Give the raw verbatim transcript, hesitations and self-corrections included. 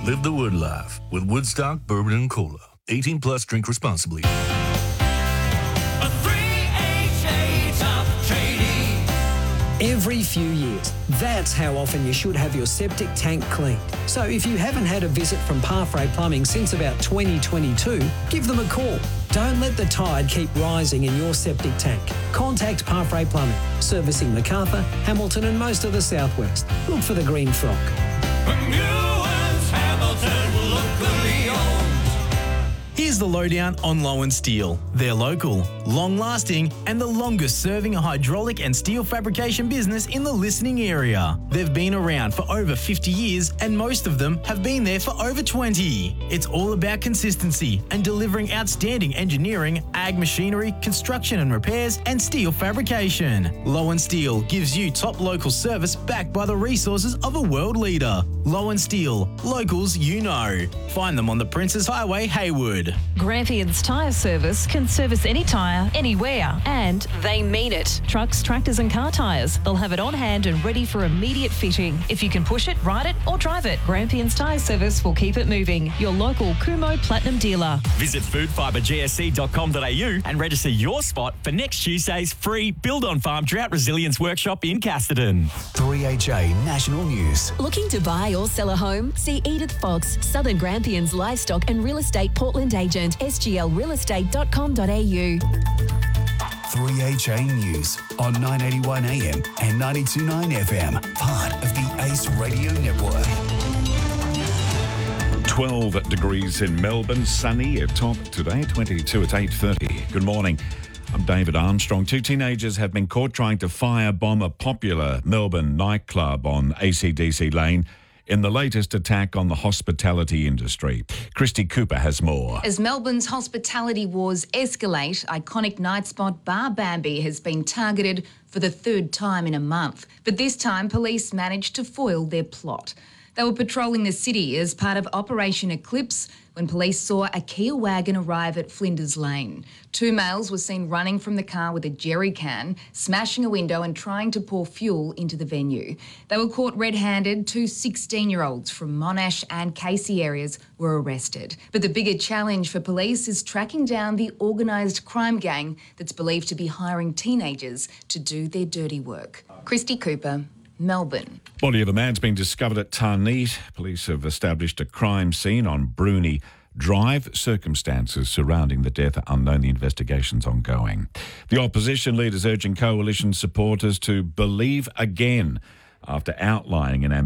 Live the Wood life with Woodstock Bourbon and Cola. eighteen plus, drink responsibly. Every few years. That's how often you should have your septic tank cleaned. So if you haven't had a visit from Parfrey Plumbing since about twenty twenty-two, give them a call. Don't let the tide keep rising in your septic tank. Contact Parfrey Plumbing, servicing Macarthur, Hamilton and most of the southwest. Look for the green frog. Hamilton, locally owned. Here's the lowdown on Lowen Steel. They're local, long-lasting, and the longest-serving hydraulic and steel fabrication business in the listening area. They've been around for over fifty years, and most of them have been there for over twenty. It's all about consistency and delivering outstanding engineering, ag machinery, construction and repairs, and steel fabrication. Lowen Steel gives you top local service backed by the resources of a world leader. Lowen Steel, locals you know. Find them on the Princes Highway, Haywood. Grampians Tyre Service can service any tyre, anywhere, and they mean it. Trucks, tractors and car tyres. They'll have it on hand and ready for immediate fitting. If you can push it, ride it or drive it, Grampians Tyre Service will keep it moving. Your local Kumo Platinum dealer. Visit food fibre g s c dot com dot a u and register your spot for next Tuesday's free Build on Farm Drought Resilience Workshop in Casterton. three H A National News. Looking to buy or sell a home? See Edith Fox, Southern Grampians Livestock and Real Estate Portland Agent, s g l real estate dot com dot a u. three H A News on nine eighty-one A M and ninety-two point nine F M, part of the Ace Radio Network. twelve degrees in Melbourne, sunny at top today, twenty-two at eight thirty. Good morning. I'm David Armstrong. Two teenagers have been caught trying to firebomb a popular Melbourne nightclub on A C D C Lane in the latest attack on the hospitality industry. Christy Cooper has more. As Melbourne's hospitality wars escalate, iconic night spot Bar Bambi has been targeted for the third time in a month. But this time, police managed to foil their plot. They were patrolling the city as part of Operation Eclipse when police saw a Kia wagon arrive at Flinders Lane. Two males were seen running from the car with a jerry can, smashing a window and trying to pour fuel into the venue. They were caught red-handed. Two sixteen-year-olds from Monash and Casey areas were arrested. But the bigger challenge for police is tracking down the organised crime gang that's believed to be hiring teenagers to do their dirty work. Christy Cooper, Melbourne. Body of a man's been discovered at Tarneet. Police have established a crime scene on Bruni Drive. Circumstances surrounding the death are unknown. The investigation's ongoing. The opposition leaders urging coalition supporters to believe again after outlining an